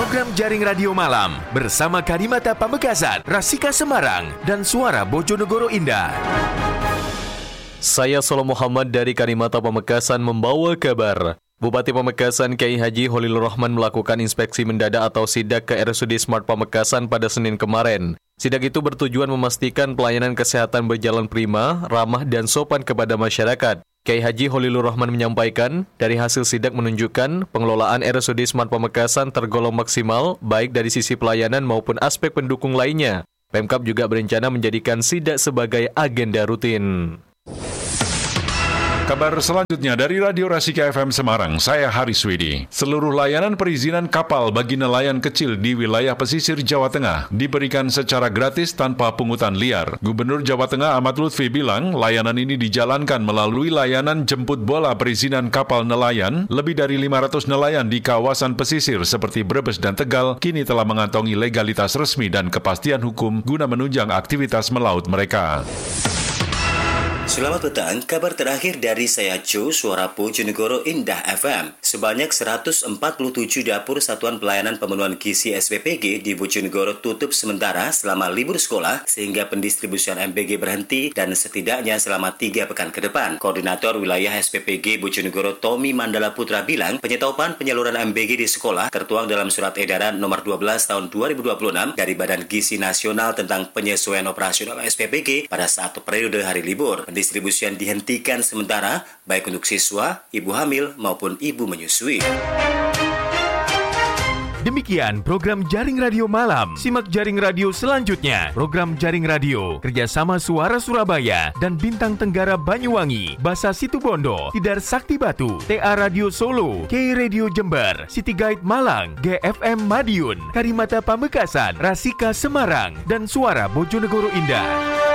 Program Jaring Radio Malam bersama Karimata Pamekasan, Rasika Semarang, dan Suara Bojonegoro Indah. Saya Solo Muhammad dari Karimata Pamekasan membawa kabar. Bupati Pamekasan Kiai Haji Holilur Rahman melakukan inspeksi mendadak atau sidak ke RSUD Smart Pamekasan pada Senin kemarin. Sidak itu bertujuan memastikan pelayanan kesehatan berjalan prima, ramah dan sopan kepada masyarakat. Kiai Haji Holilur Rahman menyampaikan, dari hasil sidak menunjukkan pengelolaan RSUD Smart Pamekasan tergolong maksimal, baik dari sisi pelayanan maupun aspek pendukung lainnya. Pemkab juga berencana menjadikan sidak sebagai agenda rutin. Kabar selanjutnya dari Radio Rasika FM Semarang, saya Haris Widi. Seluruh layanan perizinan kapal bagi nelayan kecil di wilayah pesisir Jawa Tengah diberikan secara gratis tanpa pungutan liar. Gubernur Jawa Tengah Ahmad Lutfi bilang, layanan ini dijalankan melalui layanan jemput bola perizinan kapal nelayan. Lebih dari 500 nelayan di kawasan pesisir seperti Brebes dan Tegal kini telah mengantongi legalitas resmi dan kepastian hukum guna menunjang aktivitas melaut mereka. Selamat petang, kabar terakhir dari saya Jo, Suara Bojonegoro Indah FM. Sebanyak 147 dapur Satuan Pelayanan Pemenuhan Gizi SPPG di Bojonegoro tutup sementara selama libur sekolah sehingga pendistribusian MBG berhenti dan setidaknya selama 3 pekan ke depan. Koordinator Wilayah SPPG Bojonegoro Tommy Mandala Putra bilang penyetopan penyaluran MBG di sekolah tertuang dalam Surat Edaran Nomor 12 Tahun 2026 dari Badan Gizi Nasional tentang penyesuaian operasional SPPG pada 1 periode hari libur. Pendistribusian dihentikan sementara, baik untuk siswa, ibu hamil, maupun ibu menyusui. Demikian program Jaring Radio Malam. Simak Jaring Radio selanjutnya. Program Jaring Radio kerjasama Suara Surabaya dan Bintang Tenggara Banyuwangi, Basa Situbondo, Tidar Sakti Batu, TA Radio Solo, K Radio Jember, City Guide Malang, GFM Madiun, Karimata Pamekasan, Rasika Semarang, dan Suara Bojonegoro Indah.